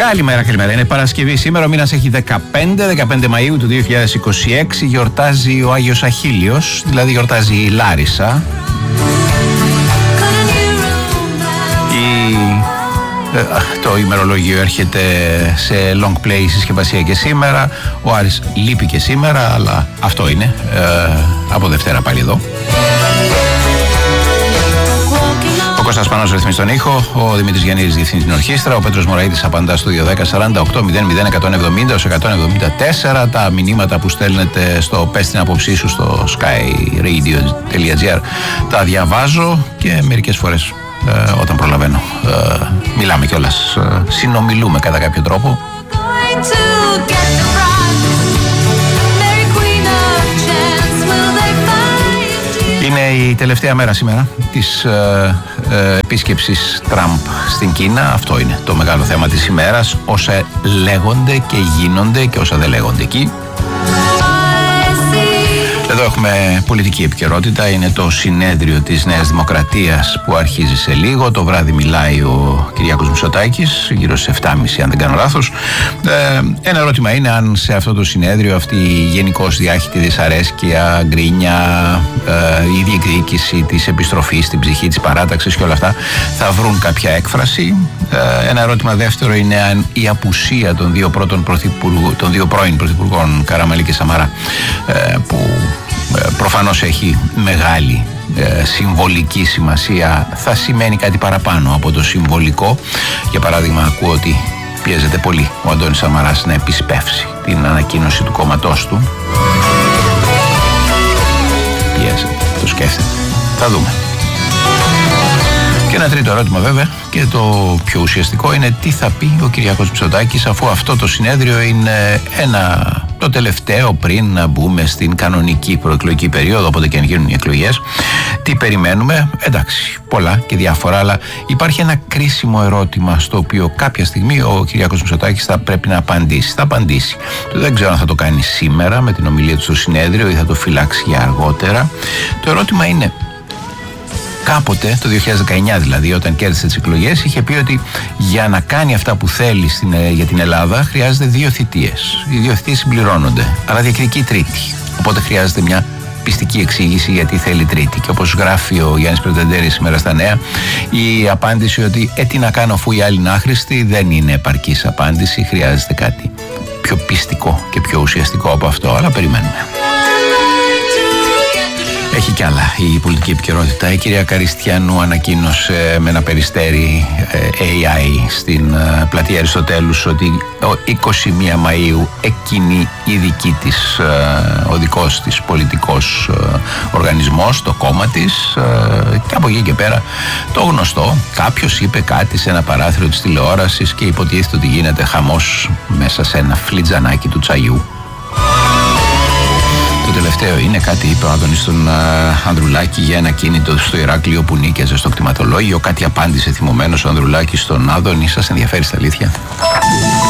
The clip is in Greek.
Καλημέρα. Είναι Παρασκευή σήμερα, ο μήνας έχει 15 Μαΐου του 2026, γιορτάζει ο Άγιος Αχίλιος, δηλαδή γιορτάζει η Λάρισα. Το ημερολόγιο έρχεται σε long play συσκευασία και σήμερα. Ο Άρης λείπει και σήμερα, αλλά αυτό είναι, από Δευτέρα πάλι εδώ. Ο Κώστας Πανός ρυθμίζει τον ήχο, ο Δημήτρης Γιαννίδης διευθύνει την ορχήστρα, ο Πέτρος Μωραΐτης απαντά στο 210-48-00-170-174. Τα μηνύματα που στέλνετε στο πες την άποψή σου στο skyradio.gr τα διαβάζω και μερικές φορές όταν προλαβαίνω μιλάμε κιόλας, συνομιλούμε κατά κάποιο τρόπο. Είναι η τελευταία μέρα σήμερα της επίσκεψης Τραμπ στην Κίνα. Αυτό είναι το μεγάλο θέμα της ημέρας. Όσα λέγονται και γίνονται και όσα δεν λέγονται εκεί. Εδώ έχουμε πολιτική επικαιρότητα. Είναι το συνέδριο της Νέας Δημοκρατίας που αρχίζει σε λίγο. Το βράδυ μιλάει ο Κυριάκος Μητσοτάκης, γύρω στις 7.30 αν δεν κάνω λάθος. Ένα ερώτημα είναι αν σε αυτό το συνέδριο αυτή η γενικώς διάχυτη δυσαρέσκεια, γκρίνια, η διεκδίκηση της επιστροφής στην ψυχή της παράταξης και όλα αυτά θα βρουν κάποια έκφραση. Ένα ερώτημα δεύτερο είναι αν η απουσία των δύο πρώην πρωθυπουργών Καραμανλή και Σαμαρά, που προφανώς έχει μεγάλη συμβολική σημασία, θα σημαίνει κάτι παραπάνω από το συμβολικό. Για παράδειγμα, ακούω ότι πιέζεται πολύ ο Αντώνης Σαμαράς να επισπεύσει την ανακοίνωση του κόμματός του. Πιέζεται, το σκέφτεται. Θα δούμε. Και ένα τρίτο ερώτημα βέβαια και το πιο ουσιαστικό είναι τι θα πει ο Κυριάκος Μητσοτάκης, αφού αυτό το συνέδριο είναι το τελευταίο πριν να μπούμε στην κανονική προεκλογική περίοδο, όποτε και αν γίνουν οι εκλογές. Τι περιμένουμε? Εντάξει, πολλά και διάφορα, αλλά υπάρχει ένα κρίσιμο ερώτημα στο οποίο κάποια στιγμή ο Κυριάκος Μητσοτάκης θα πρέπει να απαντήσει. Θα απαντήσει. Δεν ξέρω αν θα το κάνει σήμερα με την ομιλία του στο συνέδριο ή θα το φυλάξει για αργότερα. Το ερώτημα είναι, κάποτε, το 2019 δηλαδή, όταν κέρδισε τις εκλογές, είχε πει ότι για να κάνει αυτά που θέλει για την Ελλάδα χρειάζεται 2 θητείες. Οι 2 θητείες συμπληρώνονται, αλλά διεκδικεί τρίτη. Οπότε χρειάζεται μια πιστική εξήγηση γιατί θέλει τρίτη. Και όπως γράφει ο Γιάννης Πρετεντέρης σήμερα στα Νέα, η απάντηση ότι τι να κάνω αφού οι άλλοι είναι άχρηστοι δεν είναι επαρκής απάντηση. Χρειάζεται κάτι πιο πιστικό και πιο ουσιαστικό από αυτό, αλλά περιμένουμε. Έχει κι άλλα η πολιτική επικαιρότητα. Η κυρία Καριστιανού ανακοίνωσε με ένα περιστέρι AI στην πλατεία Αριστοτέλους ότι 21 Μαΐου εκείνη η δική της, ο δικός της πολιτικός οργανισμός, το κόμμα της, και από εκεί και πέρα το γνωστό. Κάποιος είπε κάτι σε ένα παράθυρο της τηλεόρασης και υποτίθεται ότι γίνεται χαμός μέσα σε ένα φλιτζανάκι του τσαγιού. Το τελευταίο είναι κάτι είπε ο Αντώνης στον Ανδρουλάκη για ένα κίνητο στο Ηράκλειο που νίκιαζε στο κτηματολόγιο. Κάτι απάντησε θυμωμένος ο Ανδρουλάκης στον Άδωνη. Σας ενδιαφέρει στα αλήθεια?